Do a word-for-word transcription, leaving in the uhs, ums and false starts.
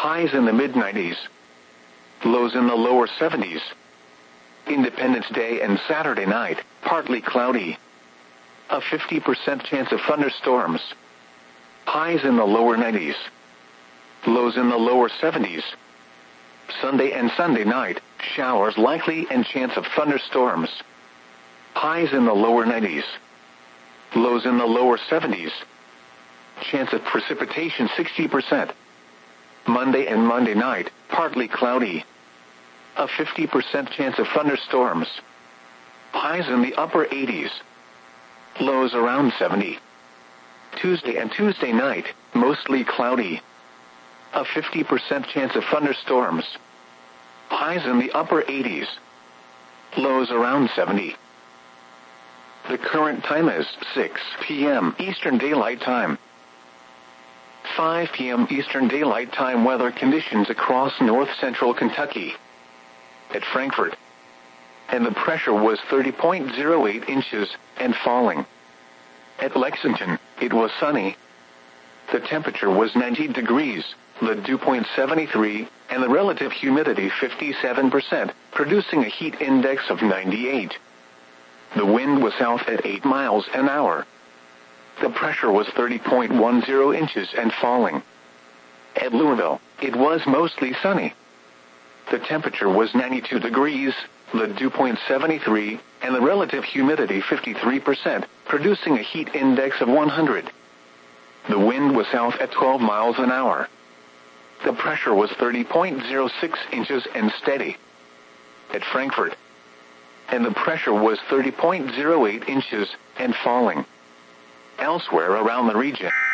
Highs in the mid nineties. Lows in the lower seventies. Independence Day and Saturday night, partly cloudy. A fifty percent chance of thunderstorms. Highs in the lower nineties. Lows in the lower seventies. Sunday and Sunday night, showers likely and chance of thunderstorms. Highs in the lower nineties. Lows in the lower seventies. Chance of precipitation sixty percent. Monday and Monday night, partly cloudy. A fifty percent chance of thunderstorms. Highs in the upper eighties. Lows around seventy. Tuesday and Tuesday night, mostly cloudy. A fifty percent chance of thunderstorms. Highs in the upper eighties. Lows around seventy. The current time is six p m Eastern Daylight Time. five p m Eastern Daylight Time weather conditions across north-central Kentucky. At Frankfort. And the pressure was thirty point zero eight inches, and falling. At Lexington, it was sunny. The temperature was ninety degrees, the dew point seventy-three, and the relative humidity fifty-seven percent, producing a heat index of ninety-eight. The wind was south at eight miles an hour. The pressure was thirty point one zero inches and falling. At Louisville, it was mostly sunny. The temperature was ninety-two degrees, the dew point seventy-three, and the relative humidity fifty-three percent, producing a heat index of one hundred. The wind was south at twelve miles an hour. The pressure was thirty point zero six inches and steady. At Frankfort. And the pressure was thirty point zero eight inches and falling. Elsewhere around the region.